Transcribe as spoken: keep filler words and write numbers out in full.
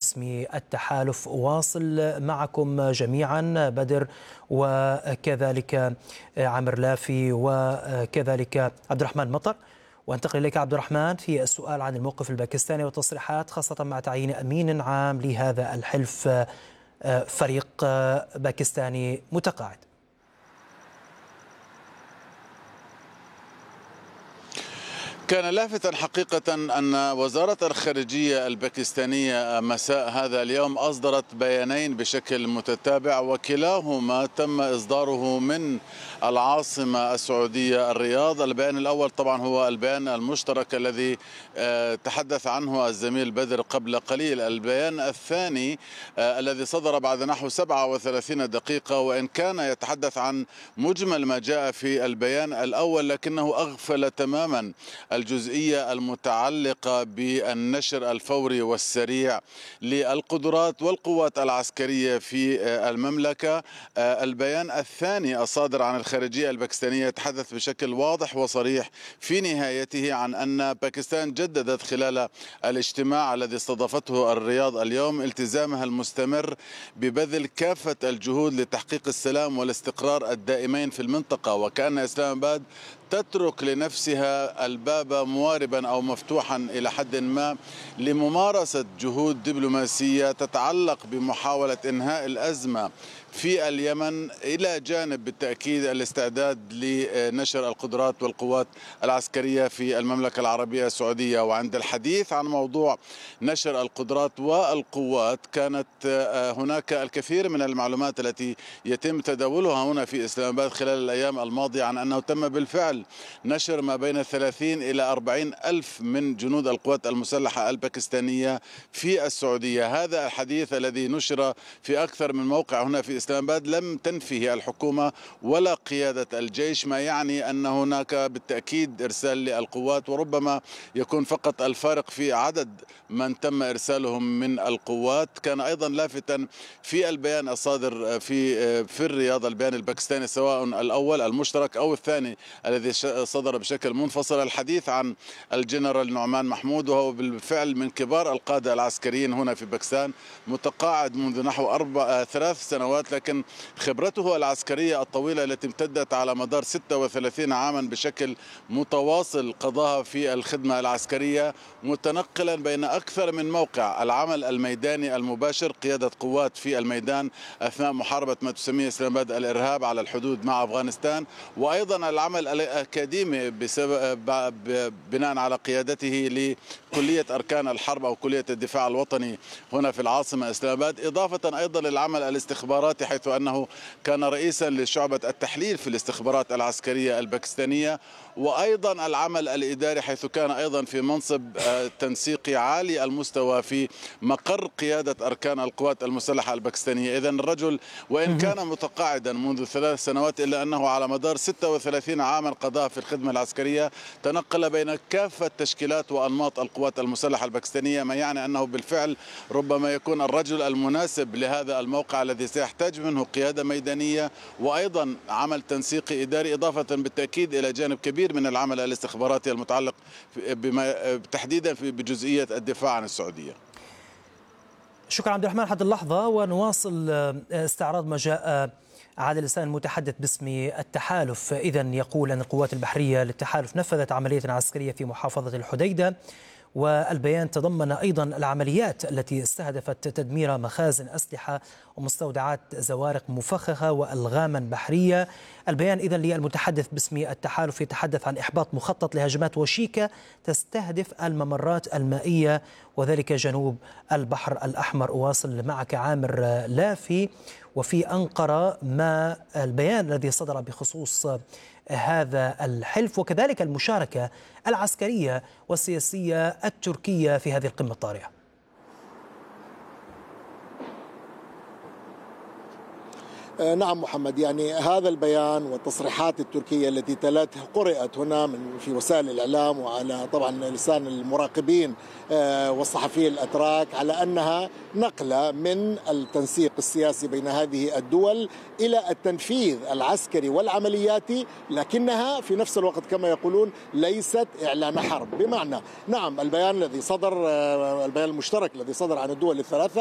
باسم التحالف. واصل معكم جميعا بدر وكذلك عامر لافي وكذلك عبد الرحمن مطر، وانتقل إليك عبد الرحمن في السؤال عن الموقف الباكستاني والتصريحات خاصة مع تعيين أمين عام لهذا الحلف فريق باكستاني متقاعد. كان لافتا حقيقة أن وزارة الخارجية الباكستانية مساء هذا اليوم أصدرت بيانين بشكل متتابع، وكلاهما تم إصداره من العاصمة السعودية الرياض. البيان الأول طبعا هو البيان المشترك الذي تحدث عنه الزميل بدر قبل قليل. البيان الثاني الذي صدر بعد نحو سبعة وثلاثين دقيقة، وإن كان يتحدث عن مجمل ما جاء في البيان الأول لكنه أغفل تماما الجزئية المتعلقة بالنشر الفوري والسريع للقدرات والقوات العسكرية في المملكة. البيان الثاني الصادر عن الخارجية الباكستانية يتحدث بشكل واضح وصريح في نهايته عن أن باكستان جددت خلال الاجتماع الذي استضافته الرياض اليوم التزامها المستمر ببذل كافة الجهود لتحقيق السلام والاستقرار الدائمين في المنطقة، وكأن إسلام آباد تترك لنفسها الباب مواربا أو مفتوحا إلى حد ما لممارسة جهود دبلوماسية تتعلق بمحاولة إنهاء الأزمة في اليمن، إلى جانب بالتأكيد الاستعداد لنشر القدرات والقوات العسكرية في المملكة العربية السعودية. وعند الحديث عن موضوع نشر القدرات والقوات، كانت هناك الكثير من المعلومات التي يتم تداولها هنا في إسلام آباد خلال الأيام الماضية عن أنه تم بالفعل نشر ما بين ثلاثين إلى أربعين ألف من جنود القوات المسلحة الباكستانية في السعودية. هذا الحديث الذي نشر في أكثر من موقع هنا في إسلام آباد لم تنفيه الحكومة ولا قيادة الجيش، ما يعني أن هناك بالتأكيد إرسال للقوات، وربما يكون فقط الفارق في عدد من تم إرسالهم من القوات. كان أيضا لافتاً في البيان الصادر في في الرياض، البيان الباكستاني سواء الأول المشترك أو الثاني الذي صدر بشكل منفصل، الحديث عن الجنرال نعمان محمود، وهو بالفعل من كبار القادة العسكريين هنا في باكستان، متقاعد منذ نحو أربع ثلاث سنوات، لكن خبرته العسكرية الطويلة التي امتدت على مدار ستة وثلاثين عاما بشكل متواصل قضاها في الخدمة العسكرية، متنقلا بين أكثر من موقع: العمل الميداني المباشر، قيادة قوات في الميدان أثناء محاربة ما تسميه إسلام آباد الإرهاب على الحدود مع أفغانستان، وأيضا العمل الأكاديمي بسبب بناء على قيادته لكلية أركان الحرب أو كلية الدفاع الوطني هنا في العاصمة إسلام آباد، إضافة أيضا للعمل الاستخباراتي حيث أنه كان رئيسا لشعبة التحليل في الاستخبارات العسكرية الباكستانية، وأيضا العمل الإداري حيث كان أيضا في منصب تنسيقي عالي المستوى في مقر قيادة أركان القوات المسلحة الباكستانية. إذن الرجل وإن كان متقاعدا منذ ثلاث سنوات إلا أنه على مدار ستة وثلاثين عاما قضاها في الخدمة العسكرية تنقل بين كافة تشكيلات وأنماط القوات المسلحة الباكستانية، ما يعني أنه بالفعل ربما يكون الرجل المناسب لهذا الموقع الذي سيحتاج منه قيادة ميدانية وأيضا عمل تنسيقي إداري، إضافة بالتأكيد إلى جانب كبير من العمل الاستخباراتي المتعلق بما تحديدا بجزئية الدفاع عن السعودية. شكرا عبد الرحمن حتى اللحظة، ونواصل استعراض ما جاء على لسان المتحدث باسم التحالف. إذن يقول أن القوات البحرية للتحالف نفذت عملية عسكرية في محافظة الحديدة، والبيان تضمن أيضا العمليات التي استهدفت تدمير مخازن أسلحة ومستودعات زوارق مفخخة وألغاما بحرية. البيان إذن للمتحدث باسم التحالف يتحدث عن إحباط مخطط لهجمات وشيكة تستهدف الممرات المائية وذلك جنوب البحر الأحمر. أواصل معك عامر لافي. وفي أنقرة ما البيان الذي صدر بخصوص هذا الحلف وكذلك المشاركة العسكرية والسياسية التركية في هذه القمة الطارئة؟ نعم محمد، يعني هذا البيان والتصريحات التركية التي تلت قرأت هنا من في وسائل الإعلام وعلى طبعا لسان المراقبين والصحفيين الأتراك على أنها نقلة من التنسيق السياسي بين هذه الدول إلى التنفيذ العسكري والعملياتي، لكنها في نفس الوقت كما يقولون ليست إعلان حرب. بمعنى نعم البيان الذي صدر، البيان المشترك الذي صدر عن الدول الثلاثة